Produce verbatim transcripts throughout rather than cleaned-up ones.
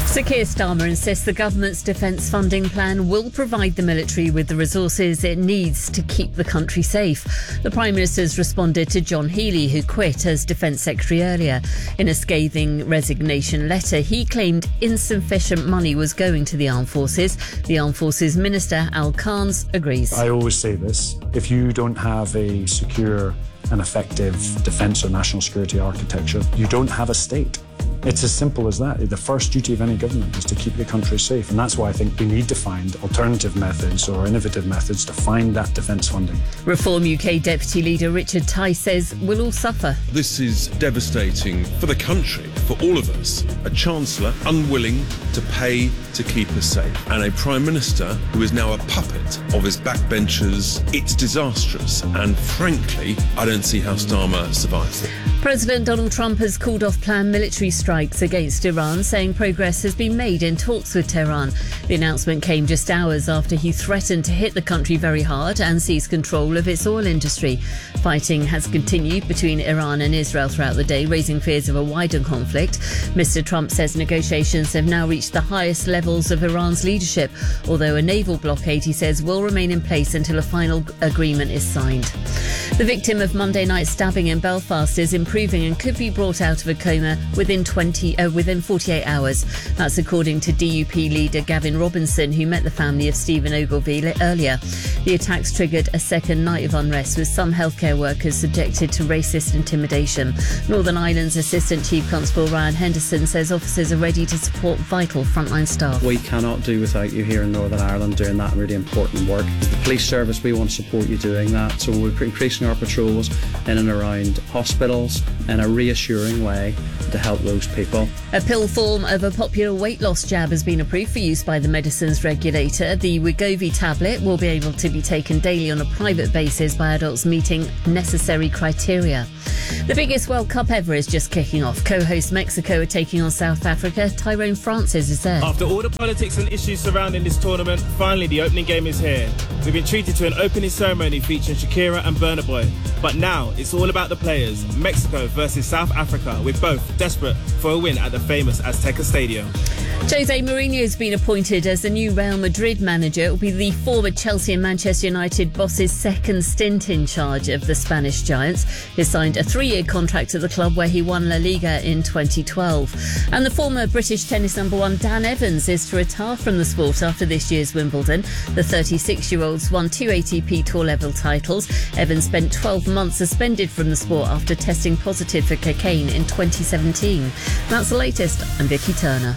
Sir Keir Starmer insists the government's defence funding plan will provide the military with the resources it needs to keep the country safe. The Prime Minister's responded to John Healey, who quit as Defence Secretary earlier. In a scathing resignation letter, he claimed insufficient money was going to the armed forces. The Armed Forces Minister, Al Carnes, agrees. I always say this: if you don't have a secure and effective defence or national security architecture, you don't have a state. It's as simple as that. The first duty of any government is to keep the country safe, and that's why I think we need to find alternative methods or innovative methods to find that defence funding. Reform U K Deputy Leader Richard Tice says we'll all suffer. This is devastating for the country, for all of us. A Chancellor unwilling to pay to keep us safe, and a Prime Minister who is now a puppet of his backbenchers. It's disastrous, and frankly, I don't see how Starmer survives it. President Donald Trump has called off planned military strikes against Iran, saying progress has been made in talks with Tehran. The announcement came just hours after he threatened to hit the country very hard and seize control of its oil industry. Fighting has continued between Iran and Israel throughout the day, raising fears of a wider conflict. Mister Trump says negotiations have now reached the highest levels of Iran's leadership, although a naval blockade, he says, will remain in place until a final agreement is signed. The victim of Monday night's stabbing in Belfast is improving and could be brought out of a coma within twenty, uh, within forty-eight hours. That's according to D U P leader Gavin Robinson, who met the family of Stephen Ogilvie earlier. The attacks triggered a second night of unrest, with some healthcare workers subjected to racist intimidation. Northern Ireland's Assistant Chief Constable Ryan Henderson says officers are ready to support vital frontline staff. We cannot do without you here in Northern Ireland doing that really important work. The police service, we want to support you doing that, so we're increasing our patrols in and around hospitals in a reassuring way to help those people. A pill form of a popular weight loss jab has been approved for use by the medicines regulator. The Wegovy tablet will be able to be taken daily on a private basis by adults meeting necessary criteria. The biggest World Cup ever is just kicking off. Co-host Mexico are taking on South Africa. Tyrone Francis is there. After all the politics and issues surrounding this tournament, finally the opening game is here. We've been treated to an opening ceremony featuring Shakira and Burna Boy. But now it's all about the players. Mexico versus South Africa, with both desperate for a win at the famous Azteca Stadium. Jose Mourinho has been appointed as the new Real Madrid manager. It will be the former Chelsea and Manchester United boss's second stint in charge of the Spanish Giants. He signed a three-year contract at the club where he won La Liga in twenty twelve. And the former British tennis number one Dan Evans is to retire from the sport after this year's Wimbledon. The thirty-six-year-old's won two A T P Tour level titles. Evans spent twelve months suspended from the sport after testing positive for cocaine in twenty seventeen. That's the latest. I'm Vicky Turner.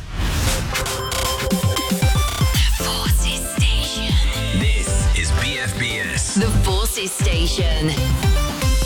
The Forces Station. The Forces Station.